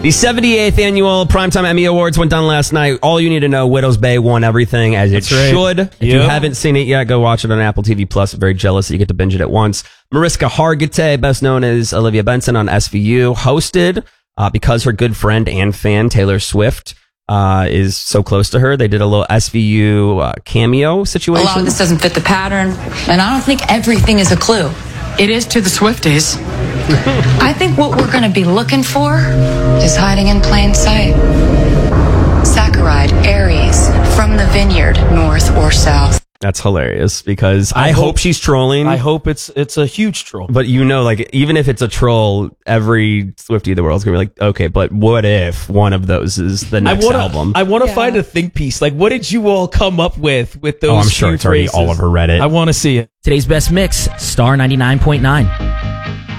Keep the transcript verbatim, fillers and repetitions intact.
The seventy-eighth Annual Primetime Emmy Awards went down last night. All you need to know, Widow's Bay won everything, as it That's right. should. If Yep. you haven't seen it yet, go watch it on Apple T V Plus. I'm very jealous that you get to binge it at once. Mariska Hargitay, best known as Olivia Benson on S V U, hosted uh, because her good friend and fan, Taylor Swift, uh, is so close to her. They did a little S V U uh, cameo A situation. lot of this doesn't fit the pattern, and I don't think everything is a clue. It is to the Swifties. I think what we're going to be looking for is hiding in plain sight. Saccharide, Aries, from the vineyard, north or south. That's hilarious because I, I hope, hope- she's trolling. I hope it's it's a huge troll. But you know, like, even if it's a troll, every Swiftie of the world is going to be like, okay, but what if one of those is the next I wanna, album? I want to Yeah. find a think piece. Like, what did you all come up with with those? Oh, I'm sure few it's already phrases? all over Reddit. Today's best mix, Star ninety-nine point nine.